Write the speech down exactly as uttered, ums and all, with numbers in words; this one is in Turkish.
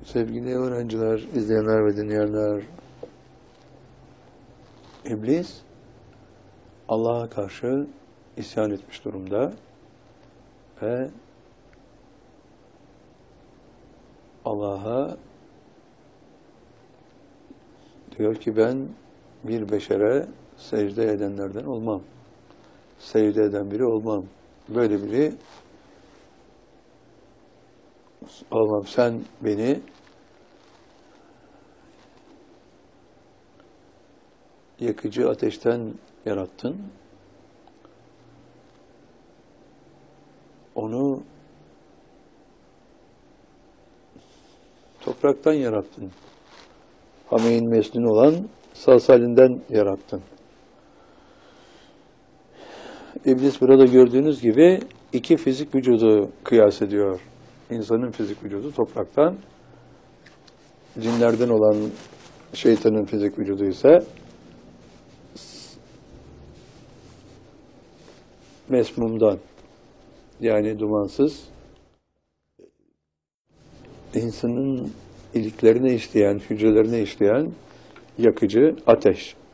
Sevgili öğrenciler, izleyenler ve dinleyenler, İblis Allah'a karşı isyan etmiş durumda ve Allah'a diyor ki ben bir beşere secde edenlerden olmam. Secde eden biri olmam. Böyle biri olmam. Sen beni yakıcı ateşten yarattın. Onu topraktan yarattın. Hameyn mesnun olan salsalinden yarattın. İblis burada gördüğünüz gibi iki fizik vücudu kıyas ediyor. İnsanın fizik vücudu topraktan, cinlerden olan şeytanın fizik vücudu ise mesmumdan, yani dumansız, insanın iliklerine işleyen, hücrelerine işleyen yakıcı ateş.